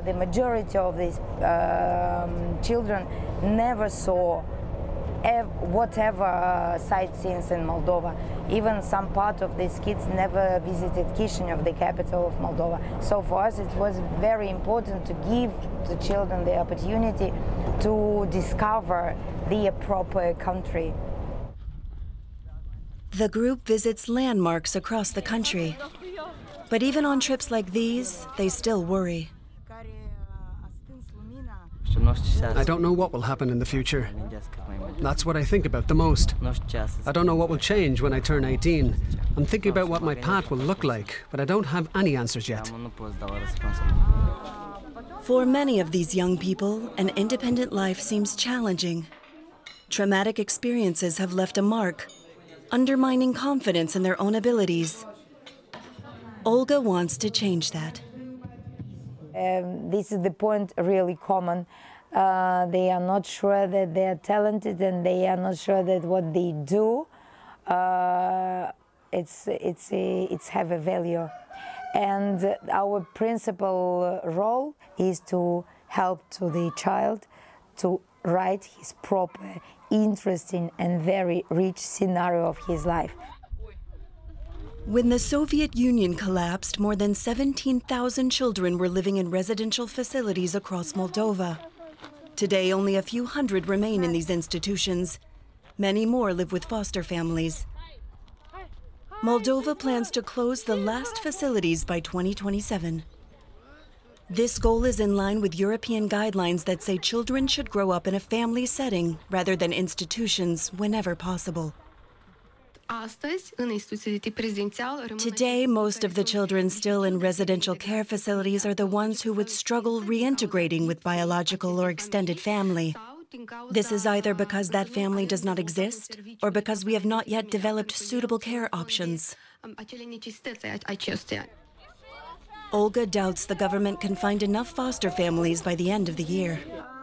the majority of these children never saw whatever sightseeing in Moldova. Even some part of these kids never visited Chisinau, the capital of Moldova. So for us it was very important to give the children the opportunity to discover the proper country. The group visits landmarks across the country. But even on trips like these, they still worry. I don't know what will happen in the future. That's what I think about the most. I don't know what will change when I turn 18. I'm thinking about what my path will look like, but I don't have any answers yet. For many of these young people, an independent life seems challenging. Traumatic experiences have left a mark, undermining confidence in their own abilities. Olga wants to change that. This is the point really common. They are not sure that they are talented, and they are not sure that what they do it's have a value. And our principal role is to help to the child to write his proper, interesting and very rich scenario of his life. When the Soviet Union collapsed, more than 17,000 children were living in residential facilities across Moldova. Today, only a few hundred remain in these institutions. Many more live with foster families. Moldova plans to close the last facilities by 2027. This goal is in line with European guidelines that say children should grow up in a family setting rather than institutions whenever possible. Today, most of the children still in residential care facilities are the ones who would struggle reintegrating with biological or extended family. This is either because that family does not exist or because we have not yet developed suitable care options. Olga doubts the government can find enough foster families by the end of the year.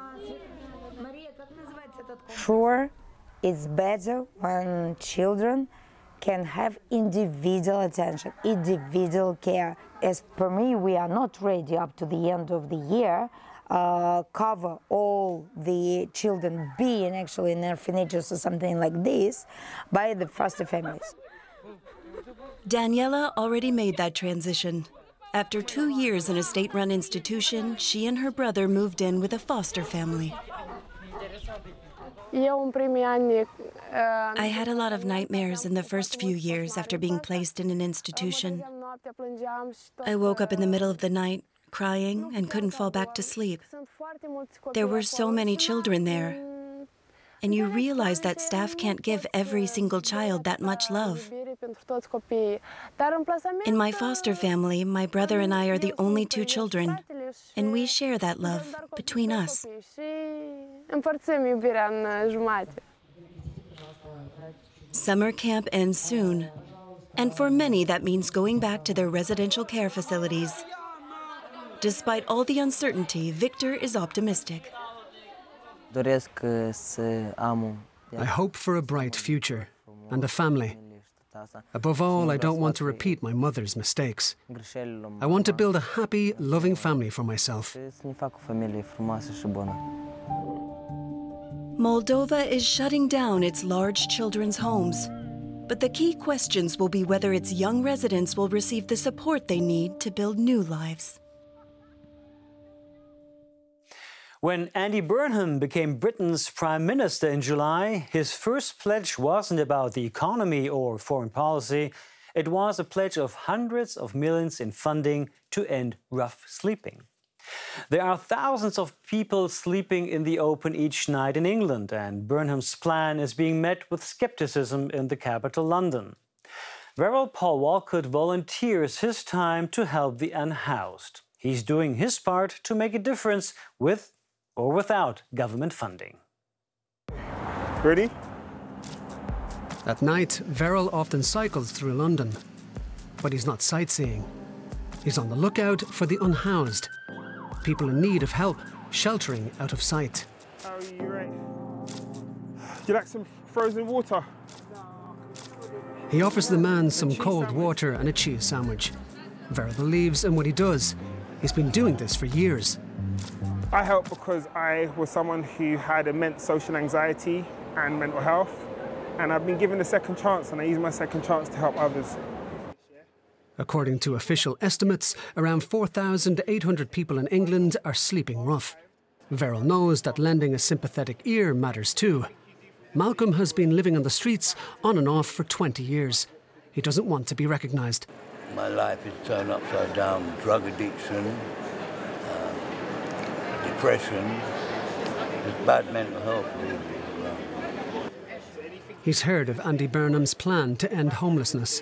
Sure, it's better when children can have individual attention, individual care. As per me, we are not ready up to the end of the year cover all the children being actually in orphanages or something like this by the foster families. Daniela already made that transition. After 2 years in a state-run institution, she and her brother moved in with a foster family. I had a lot of nightmares in the first few years after being placed in an institution. I woke up in the middle of the night, crying, and couldn't fall back to sleep. There were so many children there, and you realize that staff can't give every single child that much love. In my foster family, my brother and I are the only 2 children, and we share that love between us. Summer camp ends soon, and for many that means going back to their residential care facilities. Despite all the uncertainty, Victor is optimistic. I hope for a bright future and a family. Above all, I don't want to repeat my mother's mistakes. I want to build a happy, loving family for myself. Moldova is shutting down its large children's homes. But the key questions will be whether its young residents will receive the support they need to build new lives. When Andy Burnham became Britain's Prime Minister in July, his first pledge wasn't about the economy or foreign policy. It was a pledge of hundreds of millions in funding to end rough sleeping. There are thousands of people sleeping in the open each night in England, and Burnham's plan is being met with skepticism in the capital, London. Verrell Paul Walcott volunteers his time to help the unhoused. He's doing his part to make a difference with or without government funding. Ready? At night, Verrell often cycles through London, but he's not sightseeing. He's on the lookout for the unhoused, people in need of help, sheltering out of sight. How are you, right? Do you like some frozen water? He offers the man some cold water and a cheese sandwich. Verrell believes in what he does. He's been doing this for years. I helped because I was someone who had immense social anxiety and mental health, and I've been given a second chance, and I use my second chance to help others. According to official estimates, around 4,800 people in England are sleeping rough. Verrill knows that lending a sympathetic ear matters too. Malcolm has been living on the streets on and off for 20 years. He doesn't want to be recognised. My life is turned upside down. Drug addiction, depression, just bad mental health really. He's heard of Andy Burnham's plan to end homelessness.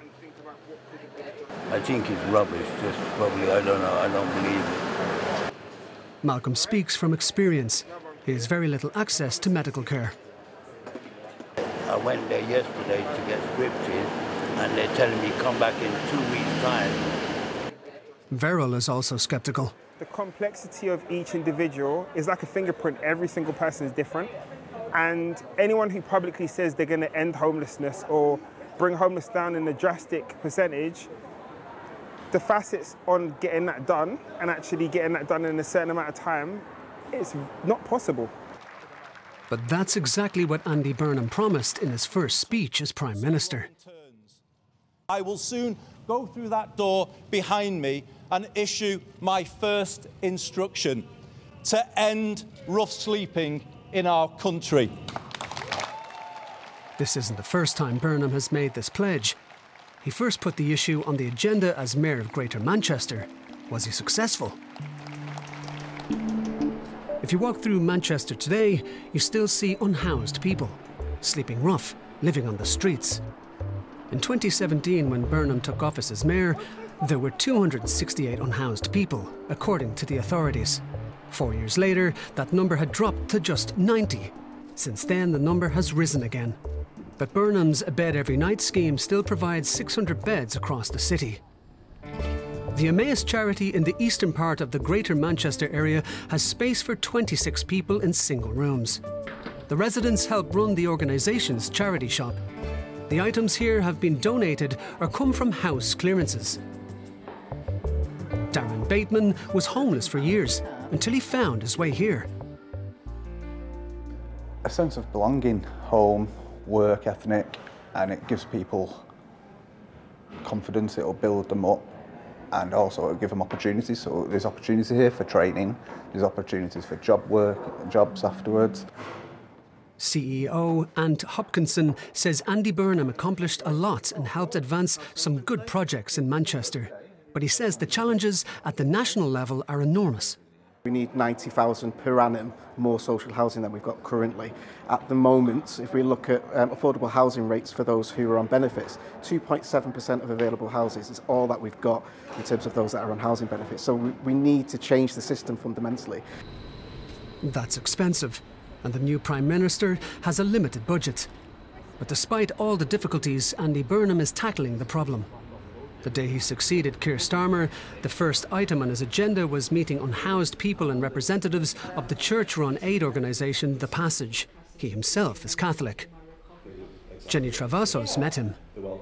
I think it's rubbish, just probably, I don't know, I don't believe it. Malcolm speaks from experience. He has very little access to medical care. I went there yesterday to get scripted, and they're telling me come back in 2 weeks' time. Verrill is also sceptical. The complexity of each individual is like a fingerprint. Every single person is different. And anyone who publicly says they're going to end homelessness or bring homelessness down in a drastic percentage, the facets on getting that done and actually getting that done in a certain amount of time, it's not possible. But that's exactly what Andy Burnham promised in his first speech as Prime Minister. I will soon go through that door behind me and issue my first instruction to end rough sleeping in our country. This isn't the first time Burnham has made this pledge. He first put the issue on the agenda as Mayor of Greater Manchester. Was he successful? If you walk through Manchester today, you still see unhoused people, sleeping rough, living on the streets. In 2017, when Burnham took office as mayor, there were 268 unhoused people, according to the authorities. 4 years later, that number had dropped to just 90. Since then, the number has risen again. But Burnham's A Bed Every Night scheme still provides 600 beds across the city. The Emmaus charity in the eastern part of the Greater Manchester area has space for 26 people in single rooms. The residents help run the organisation's charity shop. The items here have been donated or come from house clearances. Darren Bateman was homeless for years until he found his way here. A sense of belonging, home, work ethic, and it gives people confidence, it'll build them up, and also it'll give them opportunities. So there's opportunity here for training, there's opportunities for job work, jobs afterwards. CEO Ant Hopkinson says Andy Burnham accomplished a lot and helped advance some good projects in Manchester. But he says the challenges at the national level are enormous. We need 90,000 per annum more social housing than we've got currently. At the moment, if we look at affordable housing rates for those who are on benefits, 2.7% of available houses is all that we've got in terms of those that are on housing benefits. So we need to change the system fundamentally. That's expensive, and the new Prime Minister has a limited budget. But despite all the difficulties, Andy Burnham is tackling the problem. The day he succeeded Keir Starmer, the first item on his agenda was meeting unhoused people and representatives of the church-run aid organisation The Passage. He himself is Catholic. Jenny Travassos met him.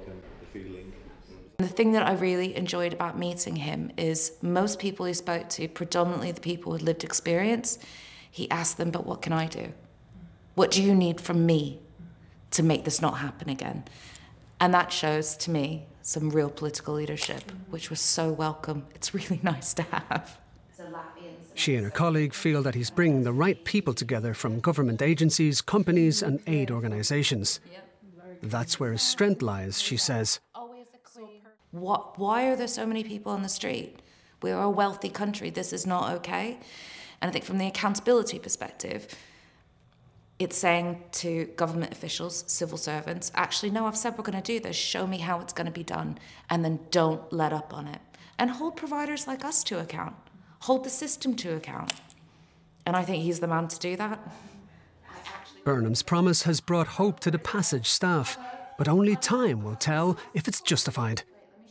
The thing that I really enjoyed about meeting him is most people he spoke to, predominantly the people with lived experience, he asked them, but what can I do? What do you need from me to make this not happen again? And that shows to me some real political leadership, which was so welcome. It's really nice to have. She and her colleague feel that he's bringing the right people together from government agencies, companies and aid organisations. That's where his strength lies, she says. Why are there so many people on the street? We're a wealthy country. This is not okay. And I think from the accountability perspective, it's saying to government officials, civil servants, actually, no, I've said we're going to do this. Show me how it's going to be done. And then don't let up on it. And hold providers like us to account. Hold the system to account. And I think he's the man to do that. Burnham's promise has brought hope to the Passage staff, but only time will tell if it's justified.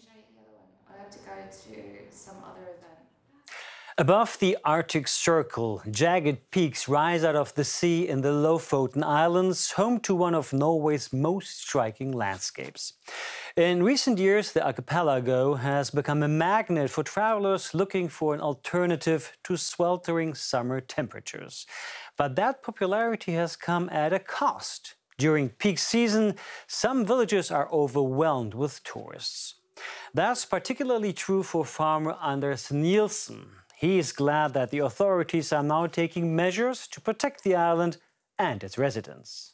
Above the Arctic Circle, jagged peaks rise out of the sea in the Lofoten Islands, home to one of Norway's most striking landscapes. In recent years, the archipelago has become a magnet for travelers looking for an alternative to sweltering summer temperatures. But that popularity has come at a cost. During peak season, some villages are overwhelmed with tourists. That's particularly true for farmer Anders Nielsen. He is glad that the authorities are now taking measures to protect the island and its residents.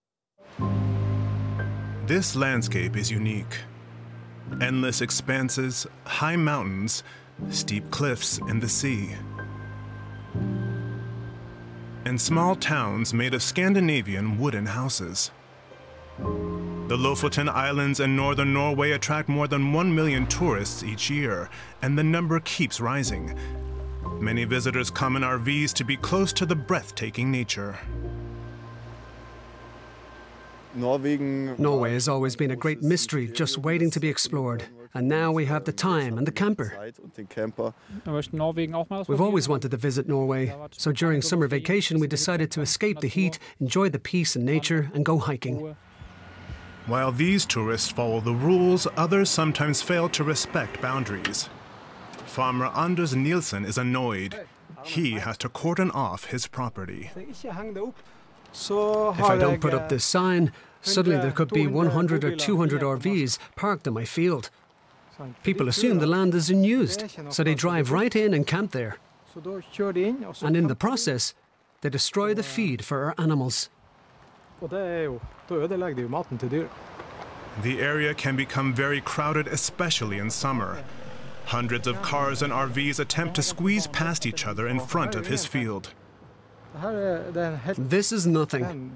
This landscape is unique. Endless expanses, high mountains, steep cliffs, and the sea. And small towns made of Scandinavian wooden houses. The Lofoten Islands in northern Norway attract more than 1 million tourists each year, and the number keeps rising. Many visitors come in RVs to be close to the breathtaking nature. Norway has always been a great mystery, just waiting to be explored. And now we have the time and the camper. We've always wanted to visit Norway, so during summer vacation we decided to escape the heat, enjoy the peace and nature, and go hiking. While these tourists follow the rules, others sometimes fail to respect boundaries. Farmer Anders Nielsen is annoyed. He has to cordon off his property. If I don't put up this sign, suddenly there could be 100 or 200 RVs parked in my field. People assume the land is unused, so they drive right in and camp there. And in the process, they destroy the feed for our animals. The area can become very crowded, especially in summer. Hundreds of cars and RVs attempt to squeeze past each other in front of his field. This is nothing.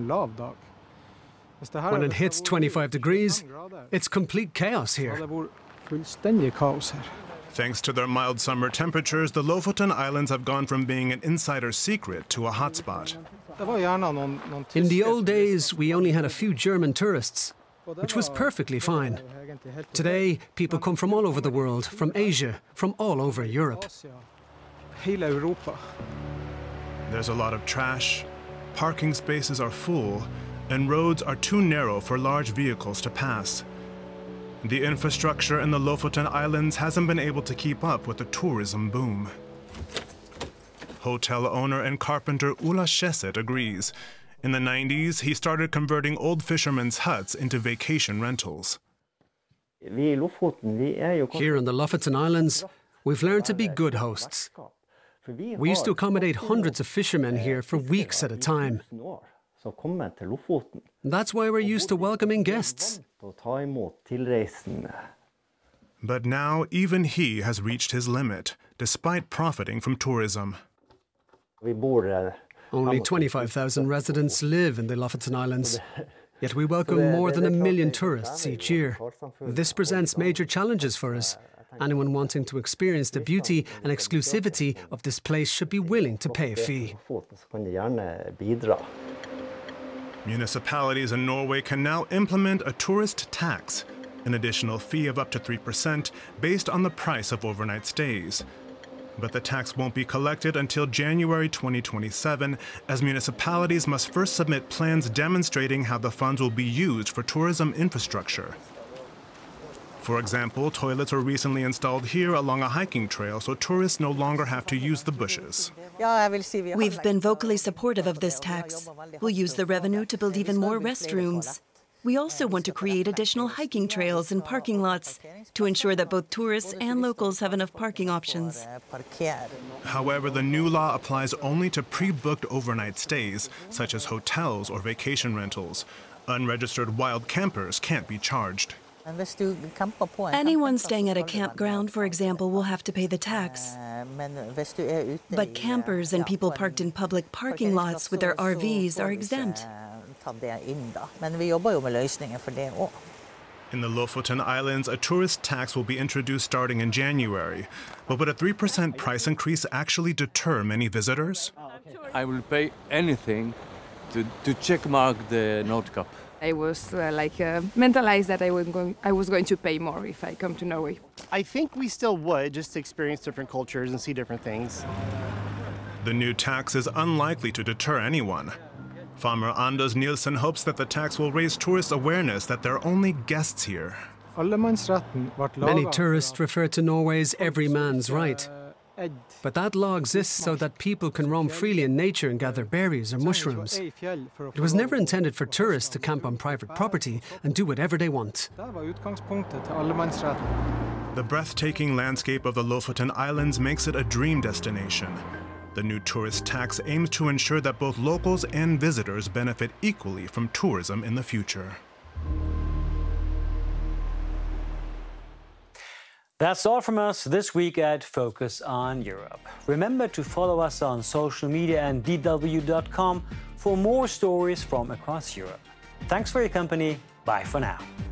When it hits 25 degrees, it's complete chaos here. Thanks to their mild summer temperatures, the Lofoten Islands have gone from being an insider's secret to a hotspot. In the old days, we only had a few German tourists, which was perfectly fine. Today, people come from all over the world, from Asia, from all over Europe. There's a lot of trash, parking spaces are full, and roads are too narrow for large vehicles to pass. The infrastructure in the Lofoten Islands hasn't been able to keep up with the tourism boom. Hotel owner and carpenter Ulla Schesset agrees. In the 90s, he started converting old fishermen's huts into vacation rentals. Here on the Lofoten Islands, we've learned to be good hosts. We used to accommodate hundreds of fishermen here for weeks at a time. That's why we're used to welcoming guests. But now even he has reached his limit, despite profiting from tourism. Only 25,000 residents live in the Lofoten Islands, yet we welcome more than 1 million tourists each year. This presents major challenges for us. Anyone wanting to experience the beauty and exclusivity of this place should be willing to pay a fee. Municipalities in Norway can now implement a tourist tax, an additional fee of up to 3% based on the price of overnight stays. But the tax won't be collected until January 2027, as municipalities must first submit plans demonstrating how the funds will be used for tourism infrastructure. For example, toilets were recently installed here along a hiking trail so tourists no longer have to use the bushes. We've been vocally supportive of this tax. We'll use the revenue to build even more restrooms. We also want to create additional hiking trails and parking lots to ensure that both tourists and locals have enough parking options. However, the new law applies only to pre-booked overnight stays, such as hotels or vacation rentals. Unregistered wild campers can't be charged. Anyone staying at a campground, for example, will have to pay the tax. But campers and people parked in public parking lots with their RVs are exempt. In the Lofoten Islands, a tourist tax will be introduced starting in January. But would a 3% price increase actually deter many visitors? I will pay anything to checkmark the Nordkapp. I was mentalized that I was going to pay more if I come to Norway. I think we still would, just to experience different cultures and see different things. The new tax is unlikely to deter anyone. Farmer Anders Nielsen hopes that the tax will raise tourist awareness that they're only guests here. Many tourists refer to Norway's every man's right. But that law exists so that people can roam freely in nature and gather berries or mushrooms. It was never intended for tourists to camp on private property and do whatever they want. The breathtaking landscape of the Lofoten Islands makes it a dream destination. The new tourist tax aims to ensure that both locals and visitors benefit equally from tourism in the future. That's all from us this week at Focus on Europe. Remember to follow us on social media and DW.com for more stories from across Europe. Thanks for your company. Bye for now.